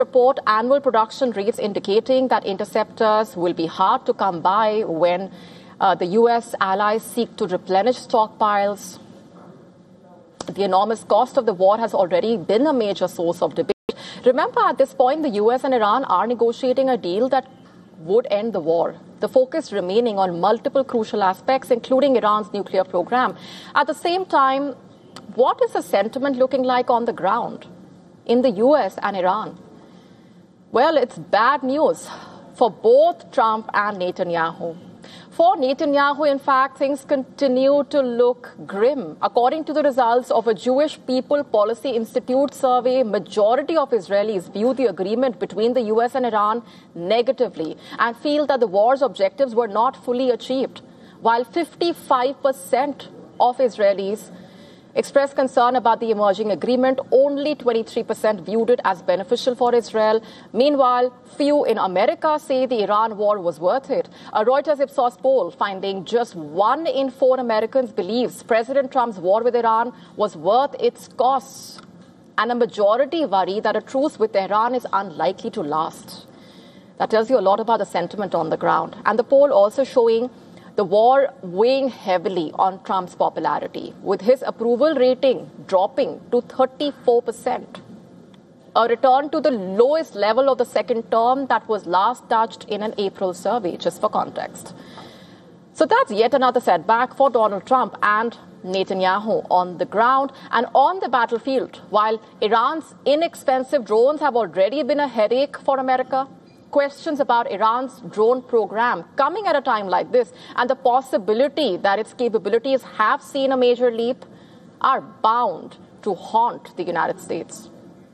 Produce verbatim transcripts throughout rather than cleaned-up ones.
report annual production rates indicating that interceptors will be hard to come by when uh, the U S allies seek to replenish stockpiles. The enormous cost of the war has already been a major source of debate. Remember, at this point, the U S and Iran are negotiating a deal that would end the war. The focus remaining on multiple crucial aspects, including Iran's nuclear program. At the same time, what is the sentiment looking like on the ground in the U S and Iran? Well, it's bad news for both Trump and Netanyahu. For Netanyahu, in fact, things continue to look grim. According to the results of a Jewish People Policy Institute survey, majority of Israelis view the agreement between the U S and Iran negatively and feel that the war's objectives were not fully achieved, while fifty-five percent of Israelis expressed concern about the emerging agreement. Only twenty-three percent viewed it as beneficial for Israel. Meanwhile, few in America say the Iran war was worth it. A Reuters Ipsos poll finding just one in four Americans believes President Trump's war with Iran was worth its costs. And a majority worry that a truce with Tehran is unlikely to last. That tells you a lot about the sentiment on the ground. And the poll also showing the war weighing heavily on Trump's popularity, with his approval rating dropping to thirty-four percent. A return to the lowest level of the second term that was last touched in an April survey, just for context. So that's yet another setback for Donald Trump and Netanyahu on the ground. And on the battlefield, while Iran's inexpensive drones have already been a headache for America, questions about Iran's drone program coming at a time like this and the possibility that its capabilities have seen a major leap are bound to haunt the United States.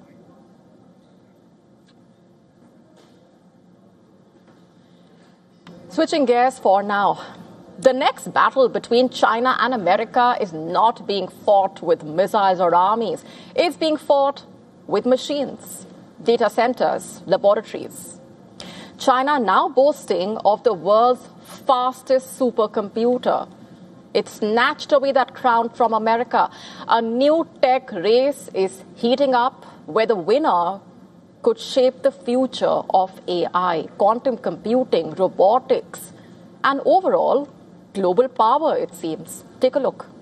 Switching gears for now. The next battle between China and America is not being fought with missiles or armies. It's being fought with machines, data centers, laboratories. China now boasting of the world's fastest supercomputer. It snatched away that crown from America. A new tech race is heating up where the winner could shape the future of A I, quantum computing, robotics, and overall global power, it seems. Take a look.